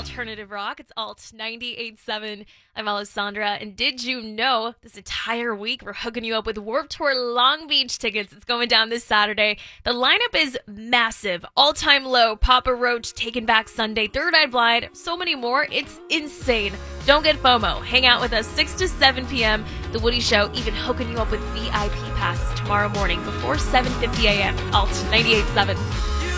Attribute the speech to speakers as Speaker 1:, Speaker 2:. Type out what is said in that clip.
Speaker 1: alternative rock. It's Alt 98.7. I'm Alessandra. And did you know this entire week we're hooking you up with Warped Tour Long Beach tickets? It's going down this Saturday. The lineup is massive. All-time low, Papa Roach, Taken Back Sunday, Third Eye Blind, so many more. It's insane. Don't get FOMO. Hang out with us 6 to 7 p.m. The Woody Show, even hooking you up with VIP passes tomorrow morning before 7:50 a.m. Alt 98.7.